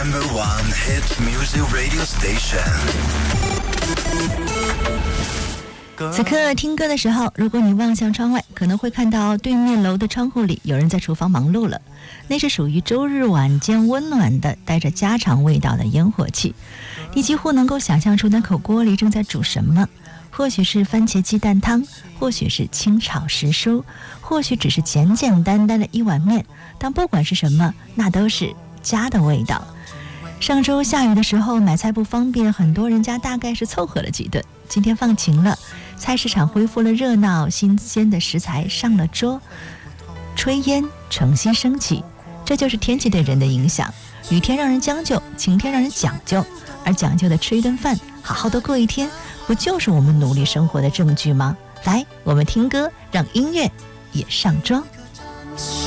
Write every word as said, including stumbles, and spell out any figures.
Number one hit music radio station。 此刻听歌的时候，如果你望向窗外，可能会看到对面楼的窗户里有人在厨房忙碌了。那是属于周日晚间温暖的带着家常味道的烟火气，你几乎能够想象出那口锅里正在煮什么，或许是番茄鸡蛋汤，或许是清炒时蔬，或许只是简简单单的一碗面，但不管是什么，那都是家的味道。上周下雨的时候买菜不方便，很多人家大概是凑合了几顿。今天放晴了，菜市场恢复了热闹，新鲜的食材上了桌，炊烟乘息升起。这就是天气对人的影响，雨天让人将就，晴天让人讲究，而讲究的吃一顿饭，好好的过一天，不就是我们努力生活的证据吗？来，我们听歌，让音乐也上妆。